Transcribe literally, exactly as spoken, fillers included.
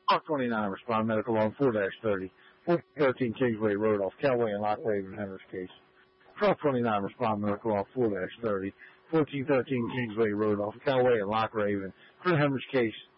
Car twenty-nine, respond medical on four dash thirty. fourteen thirteen Kingsway Road off Callaway and Lock Raven, Henry's case. Car twenty-nine, respond medical on four dash thirty. fourteen thirteen Kingsway Road off Callaway and Lock Raven, for Henry's case.